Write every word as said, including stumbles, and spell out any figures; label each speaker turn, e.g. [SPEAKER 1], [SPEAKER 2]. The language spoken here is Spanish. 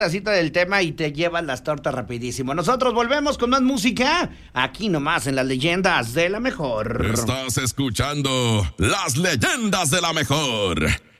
[SPEAKER 1] pedacito del tema y te llevas las tortas rapidísimo. Nosotros volvemos con más música aquí nomás en Las Leyendas de la Mejor.
[SPEAKER 2] Estás escuchando Las Leyendas de la Mejor.